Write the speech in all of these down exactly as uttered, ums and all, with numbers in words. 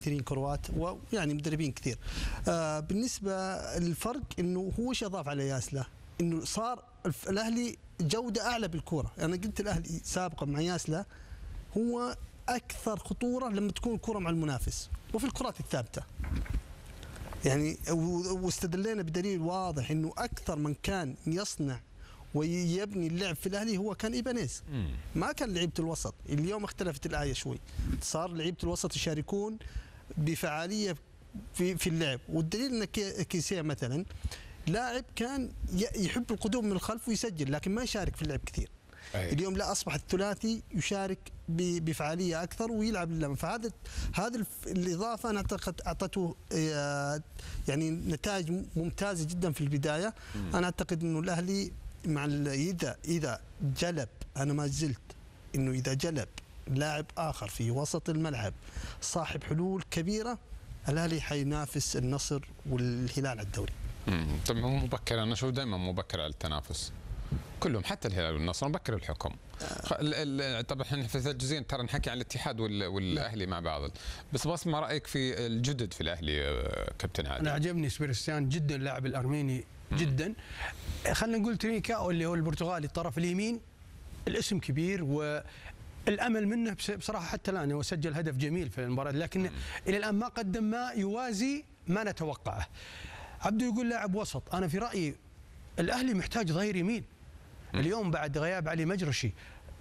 كثيرين كروات ويعني مدربين كثير. آه بالنسبه للفرق انه هو ايش اضاف على ياسله؟ انه صار الاهلي جوده اعلى بالكوره، انا قلت الاهلي سابقا مع ياسله هو اكثر خطوره لما تكون الكره مع المنافس وفي الكرات الثابته. يعني واستدلينا بدليل واضح انه اكثر من كان يصنع ويبني اللعب في الاهلي هو كان ايبانيز، ما كان لعيبه الوسط. اليوم اختلفت الايه شوي، صار لعيبه الوسط يشاركون بفعاليه في في اللعب، والدليل ان كيسيه مثلا لاعب كان يحب القدوم من الخلف ويسجل لكن ما يشارك في اللعب كثير. أيه. اليوم لا، اصبح الثلاثي يشارك بفعاليه اكثر ويلعب للامام، فهذا هذا الاضافه انا اعتقد اعطته يعني نتائج ممتازه جدا في البدايه. مم. انا اعتقد انه الاهلي مع اذا اذا جلب، انا ما زلت انه اذا جلب لاعب اخر في وسط الملعب صاحب حلول كبيره، الاهلي حينافس النصر والهلال على الدوري. امم طب مو مبكر، انا اشوف دائما مبكر على التنافس كلهم، حتى الهلال والنصر مبكر الحكم. آه. طبعا احنا في الجزئين ترى نحكي عن الاتحاد والاهلي مع بعض، بس بسمع رايك في الجدد في الاهلي كابتن عادل. انا عجبني سبيرستيان جدا، اللاعب الارميني جدا. خلينا نقول ترينكاو اللي هو البرتغالي الطرف اليمين، الاسم كبير والامل منه بصراحه حتى الان هو سجل هدف جميل في المباراه، لكن مم. الى الان ما قدم ما يوازي ما نتوقعه. عبده يقول لاعب وسط، انا في رايي الاهلي محتاج ظهير يمين. مم. اليوم بعد غياب علي مجرشي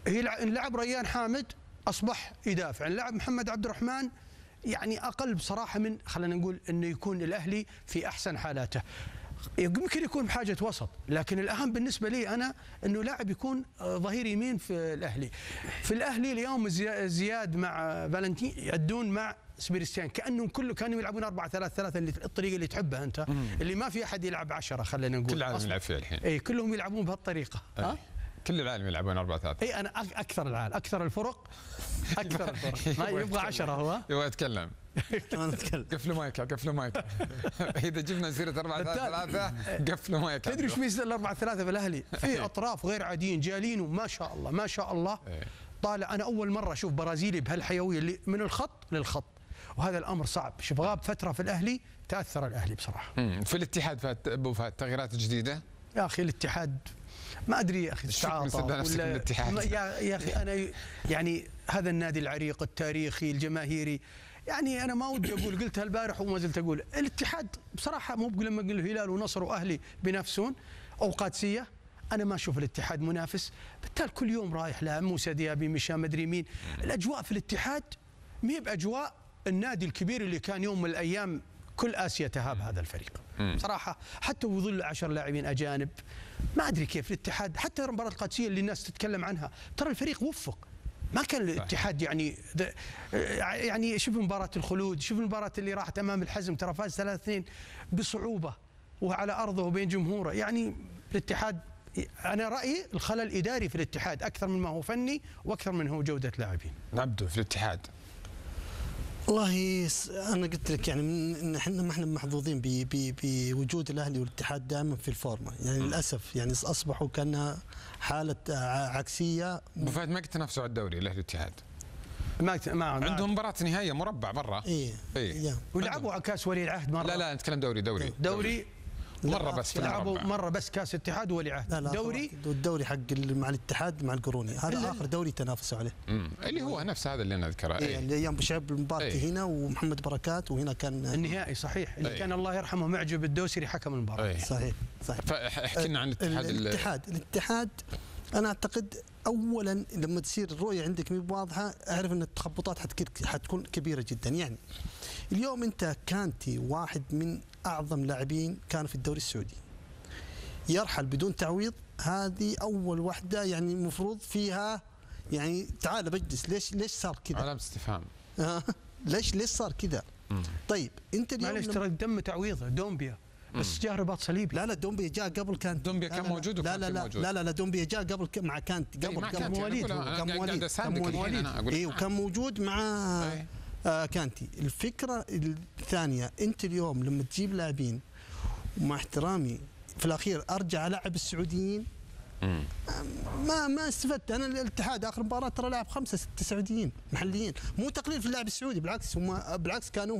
لعب ريان حامد اصبح يدافع، لعب محمد عبد الرحمن يعني اقل بصراحه من خلينا نقول انه يكون الاهلي في احسن حالاته. يمكن يكون بحاجه وسط، لكن الاهم بالنسبه لي انا انه لاعب يكون ظهير يمين في الاهلي. في الاهلي اليوم زياد مع فالنتين يأدون مع سبيرستيان كانهم كله كانوا يلعبون أربعة ثلاثة ثلاثة اللي الطريقه اللي تحبها انت، مم. اللي ما في احد يلعب عشرة خلينا نقول. كل العالم يلعب فيها الحين. اي كلهم يلعبون بهالطريقه. ها؟ كل العالم يلعبون أربعة ثلاثة. اي انا اكثر العالم، اكثر الفرق، اكثر الفرق. ما يبغى عشرة هو. يبغى يتكلم. انا اتكلم. قفلوا مايك، قفلوا مايك. اذا جبنا سيره أربعة ثلاثة قفلوا مايك. تدري ايش ميزه الأربعة ثلاثة في الاهلي؟ في اطراف غير عاديين جالين وما شاء الله ما شاء الله. طالع، انا اول مره اشوف برازيلي بهالحيويه اللي من الخط للخط، وهذا الامر صعب. شوف غاب فتره في الاهلي تاثر الاهلي بصراحه. في الاتحاد فات تغييرات جديده يا اخي. الاتحاد ما ادري يا اخي تعاطى ولا الاتحاد. يا اخي انا يعني هذا النادي العريق التاريخي الجماهيري، يعني انا ما ودي اقول، قلتها البارح وما زلت اقول، الاتحاد بصراحه مو بقول لما اقول الهلال ونصر واهلي بينافسون او قادسيه، انا ما اشوف الاتحاد منافس، بالتالي كل يوم رايح له موسى ديابي مشى مدري مين. الاجواء في الاتحاد ما هي باجواء النادي الكبير اللي كان يوم من الايام كل اسيا تهاب هذا الفريق. مم. صراحه حتى وظل عشر لاعبين اجانب، ما ادري كيف الاتحاد حتى مباراه القادسيه اللي الناس تتكلم عنها، ترى الفريق وفق. ما كان الاتحاد يعني يعني شوف مباراه الخلود، شوف المباراه اللي راحت امام الحزم، ترى فاز ثلاثة اثنين بصعوبه وعلى ارضه وبين جمهوره. يعني الاتحاد انا رايي الخلل الاداري في الاتحاد اكثر من ما هو فني واكثر من هو جوده لاعبين. نبدو في الاتحاد. والله انا قلت لك يعني ان احنا ما احنا محظوظين بوجود الاهلي والاتحاد دائما في الفورمه، يعني م. للاسف يعني اصبحوا كانها حاله عكسيه. ابو فهد ما تنافسوا على الدوري الاهلي والاتحاد؟ ما ما عندهم مباراه نهائيه مربع برا. اي اي ولعبوا على كاس ولي العهد مره. لا لا نتكلم دوري دوري دوري مره بس لعبوا مره بس كاس اتحاد ولي عهد. لا لا دوري الدوري حق مع الاتحاد مع القروني، هذا اخر دوري تنافسوا عليه. امم اللي هو نفس هذا اللي انا اذكره. اي اللي ايام ابو شعيب المباراه هنا ومحمد بركات، وهنا كان النهائي صحيح اللي أي. كان الله يرحمه معجب الدوسري حكم المباراه. صحيح صحيح. فاحكي لنا عن الاتحاد. الاتحاد الاتحاد انا اعتقد اولا لما تصير الرؤيه عندك مو واضحه، اعرف ان التخبطات حتكون كبيره جدا. يعني اليوم انت كانتي واحد من اعظم لاعبين كانوا في الدوري السعودي يرحل بدون تعويض، هذه اول وحده يعني المفروض فيها يعني تعال بجلس. ليش ليش صار كذا؟ علامه استفهام. ليش ليش صار كذا؟ طيب انت اليوم معلش ترى تم تعويضه دومبيا بس جاء رباط صليبي. لا لا دومبيا جاء قبل كانت. دومبيا كان موجود لا لا لا لا لا لا دومبيا جاء قبل مع كانت قبل قبل مواليد كان مواليد كان مواليد اي وكان موجود مع آه كانتي. الفكره الثانيه انت اليوم لما تجيب لاعبين، ومع احترامي في الاخير ارجع العب السعوديين مم. ما ما استفدت انا. الاتحاد اخر مباراه ترى لعب خمسه سته سعوديين محليين، مو تقليل في اللاعب السعودي، بالعكس هم بالعكس كانوا